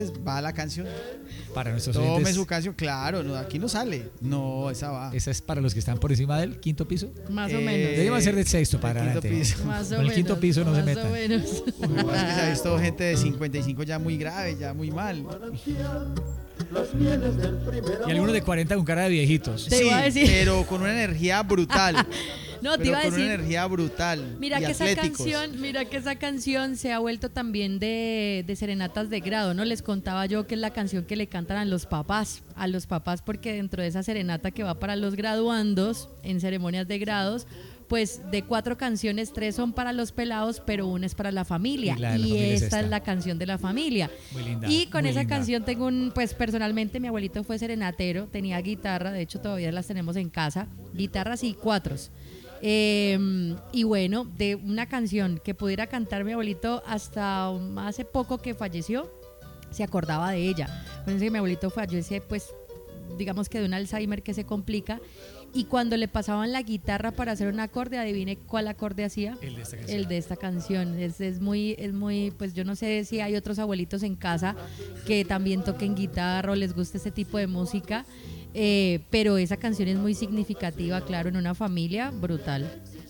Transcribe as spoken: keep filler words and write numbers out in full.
va la canción. Para nuestros Tome oyentes, su canción, claro, no, aquí no sale. No, esa va. esa es para los que están por encima del quinto piso. Más o Eh, menos. Deberían ser del sexto del para quinto adelante. piso. Más o Con el menos. quinto piso no se más metan. o menos. Lo que pasa es que se ha visto gente de cincuenta y cinco ya muy grave, ya muy mal. Y algunos de cuarenta con cara de viejitos. Te Sí, iba a decir. pero con una energía brutal. No, te pero iba a con decir. una energía brutal. Mira y que esa atléticos. canción, mira que esa canción se ha vuelto también de, de serenatas de grado, ¿no? Les contaba yo que es la canción que le cantan a los papás, a los papás porque dentro de esa serenata que va para los graduandos en ceremonias de grados, pues de cuatro canciones, tres son para los pelados, pero una es para la familia. Y la de la Y familia es esta es esta. la canción de la familia. Muy linda, Y con muy esa linda. canción tengo un, pues personalmente mi abuelito fue serenatero, tenía guitarra, de hecho todavía las tenemos en casa, guitarras y cuatros. Eh, y bueno, de una canción que pudiera cantar mi abuelito hasta hace poco que falleció, se acordaba de ella. Fíjense que mi abuelito fallece, pues, digamos que de un Alzheimer que se complica. Y cuando le pasaban la guitarra para hacer un acorde, adivine cuál acorde hacía. El de esta canción. El de esta canción. Es, es muy, es muy, pues yo no sé si hay otros abuelitos en casa que también toquen guitarra o les guste este tipo de música. Eh, pero esa canción es muy significativa, claro, en una familia brutal.